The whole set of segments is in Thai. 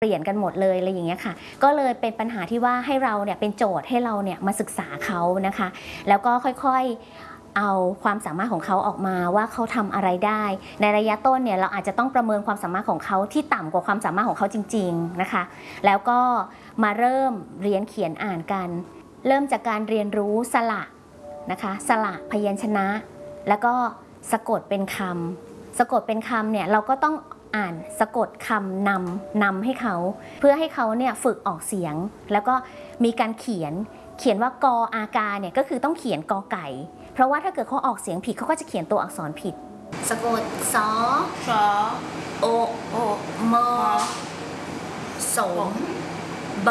เปลี่ยนกันหมดเลยอะไรอย่างเงี้ยค่ะก็เลยเป็นปัญหาที่ว่าให้เราเนี่ยเป็นโจทย์ให้เราเนี่ยมาศึกษาเขานะคะแล้วก็ค่อยๆเอาความสามารถของเขาออกมาว่าเขาทำอะไรได้ในระยะต้นเนี่ยเราอาจจะต้องประเมินความสามารถของเขาที่ต่ำกว่าความสามารถของเขาจริงๆนะคะแล้วก็มาเริ่มเรียนเขียนอ่านกันเริ่มจากการเรียนรู้สระนะคะสระพยัญชนะแล้วก็สะกดเป็นคำสะกดเป็นคำเนี่ยเราก็ต้องอ่านสะกดคำนำให้เขาเพื่อให้เขาเนี่ยฝึกออกเสียงแล้วก็มีการเขียนว่ากออากาเนี่ยก็คือต้องเขียนกอไก่เพราะว่าถ้าเกิดเขาออกเสียงผิดเขาก็จะเขียนตัวอักษรผิดสะกดสอโอมอสมบ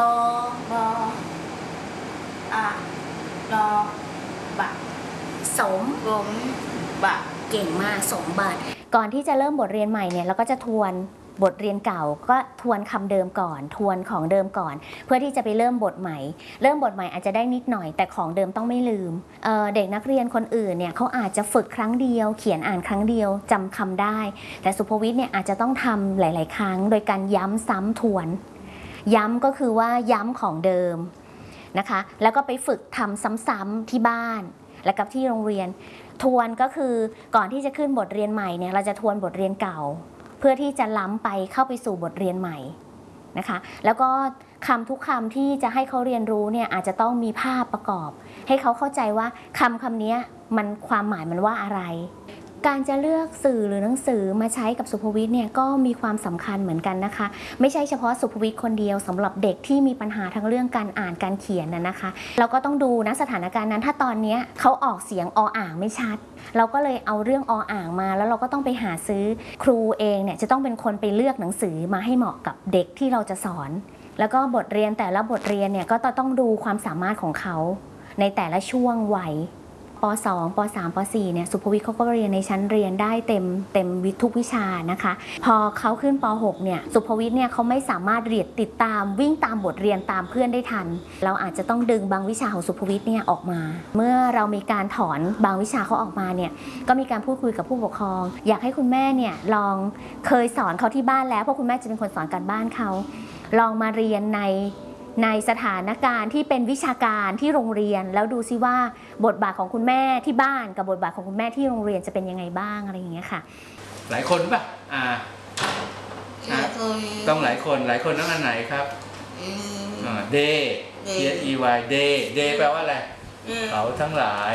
อะรอบะสมบะเก่งมากสมบัติก่อนที่จะเริ่มบทเรียนใหม่เนี่ยเราก็จะทวนบทเรียนเก่าก็ทวนคำเดิมก่อนทวนของเดิมก่อนเพื่อที่จะไปเริ่มบทใหม่อาจจะได้นิดหน่อยแต่ของเดิมต้องไม่ลืมเด็กนักเรียนคนอื่นเนี่ยเขาอาจจะฝึกครั้งเดียวเขียนอ่านครั้งเดียวจำคำได้แต่สุภวิทย์เนี่ยอาจจะต้องทำหลายๆครั้งโดยการย้ำซ้ำทวนย้ำก็คือว่าย้ำของเดิมนะคะแล้วก็ไปฝึกทำซ้ำๆที่บ้านและกับที่โรงเรียนทวนก็คือก่อนที่จะขึ้นบทเรียนใหม่เนี่ยเราจะทวนบทเรียนเก่าเพื่อที่จะล้ำไปเข้าไปสู่บทเรียนใหม่นะคะแล้วก็คำทุกคำที่จะให้เขาเรียนรู้เนี่ยอาจจะต้องมีภาพประกอบให้เขาเข้าใจว่าคำนี้มันความหมายมันว่าอะไรการจะเลือกสื่อหรือหนังสือมาใช้กับสุภวิทย์เนี่ยก็มีความสำคัญเหมือนกันนะคะไม่ใช่เฉพาะสุภวิทย์คนเดียวสำหรับเด็กที่มีปัญหาทั้งเรื่องการอ่านการเขียนนะคะเราก็ต้องดูนะสถานการณ์นั้นถ้าตอนนี้เขาออกเสียงออ่างไม่ชัดเราก็เลยเอาเรื่องออ่างมาแล้วเราก็ต้องไปหาซื้อครูเองเนี่ยจะต้องเป็นคนไปเลือกหนังสือมาให้เหมาะกับเด็กที่เราจะสอนแล้วก็บทเรียนแต่ละบทเรียนเนี่ยก็ต้องดูความสามารถของเขาในแต่ละช่วงวัยป.2 ป.3 ป.4 เนี่ยสุภวิทย์เขาก็เรียนในชั้นเรียนได้เต็มทุกวิชานะคะพอเขาขึ้นป.6 เนี่ยสุภวิทย์เนี่ยเขาไม่สามารถเรียนติดตามวิ่งตามบทเรียนตามเพื่อนได้ทันเราอาจจะต้องดึงบางวิชาของสุภวิทย์เนี่ยออกมาเมื่อเรามีการถอนบางวิชาเขาออกมาเนี่ยก็มีการพูดคุยกับผู้ปกครองอยากให้คุณแม่เนี่ยลองเคยสอนเขาที่บ้านแล้วเพราะคุณแม่จะเป็นคนสอนการบ้านเขาลองมาเรียนในสถานการณ์ที่เป็นวิชาการที่โรงเรียนแล้วดูซิว่าบทบาทของคุณแม่ที่บ้านกับบทบาทของคุณแม่ที่โรงเรียนจะเป็นยังไงบ้างอะไรอย่างเงี้ยค่ะหลายคนป่ะต้องหลายคนต้องอันไหนครับเดย์เดย์แปลว่าอะไรเขาทั้งหลาย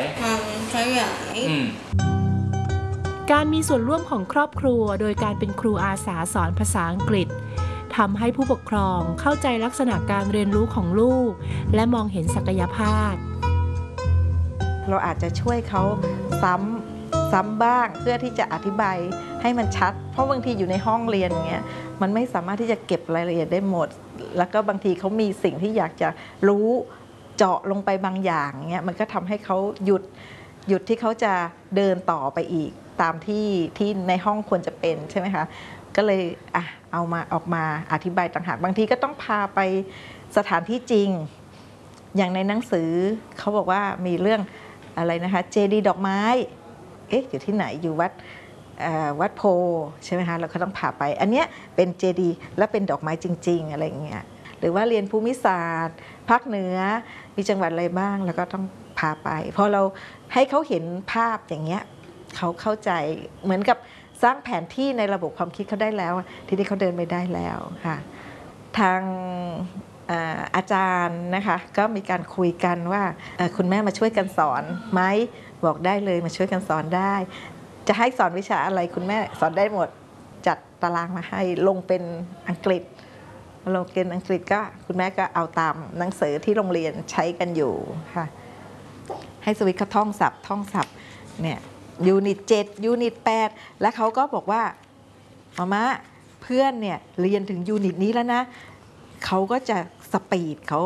การมีส่วนร่วมของครอบครัวโดยการเป็นครูอาสาสอนภาษาอังกฤษทำให้ผู้ปกครองเข้าใจลักษณะการเรียนรู้ของลูกและมองเห็นศักยภาพเราอาจจะช่วยเขาซ้ำบ้างเพื่อที่จะอธิบายให้มันชัดเพราะบางทีอยู่ในห้องเรียนอย่างเงี้ยมันไม่สามารถที่จะเก็บรายละเอียดได้หมดแล้วก็บางทีเขามีสิ่งที่อยากจะรู้เจาะลงไปบางอย่างเงี้ยมันก็ทำให้เขาหยุดที่เขาจะเดินต่อไปอีกตามที่ในห้องควรจะเป็นใช่ไหมคะก็เลยออกมาอธิบายต่างหากบางทีก็ต้องพาไปสถานที่จริงอย่างในหนังสือเขาบอกว่ามีเรื่องอะไรนะคะเจดีย์ดอกไม้อยู่ที่ไหนอยู่วัดโพใช่ไหมคะเราก็ต้องพาไปอันเนี้ยเป็นเจดีย์และเป็นดอกไม้จริงๆอะไรอย่างเงี้ยหรือว่าเรียนภูมิศาสตร์ภาคเหนือมีจังหวัดอะไรบ้างแล้วก็ต้องพาไปพอเราให้เขาเห็นภาพอย่างเงี้ยเขาเข้าใจเหมือนกับสร้างแผนที่ในระบบความคิดเขาได้แล้วทีนี้เขาเดินไม่ได้แล้วค่ะทางอาจารย์นะคะก็มีการคุยกันว่าคุณแม่มาช่วยกันสอนไหมบอกได้เลยมาช่วยกันสอนได้จะให้สอนวิชาอะไรคุณแม่สอนได้หมดจัดตารางมาให้ลงเป็นอังกฤษลงเป็นอังกฤษก็คุณแม่ก็เอาตามหนังสือที่โรงเรียนใช้กันอยู่ค่ะให้สวิตเขาท่องศัพท์เนี่ยยูนิต 7 ยูนิต 8และเขาก็บอกว่ามาเพื่อนเนี่ยเรียนถึงยูนิตนี้แล้วนะเขาก็จะสปีดเขา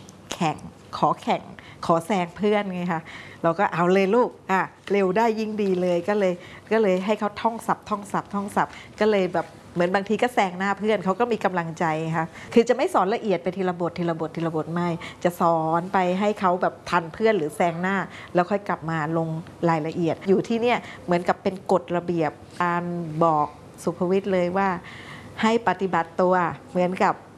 ขอแซงเพื่อนไงคะเราก็เอาเลยลูกเร็วได้ยิ่งดีเลยก็เลยให้เขาท่องศัพท์ก็เลยแบบเหมือนบางทีก็แซงหน้าเพื่อนเขาก็มีกำลังใจค่ะคือจะไม่สอนละเอียดไปทีละบทไม่จะสอนไปให้เขาแบบทันเพื่อนหรือแซงหน้าแล้วค่อยกลับมาลงรายละเอียดอยู่ที่เนี่ยเหมือนกับเป็นกฎระเบียบการบอกสุภวิทย์เลยว่าให้ปฏิบัติตัวเหมือนกับ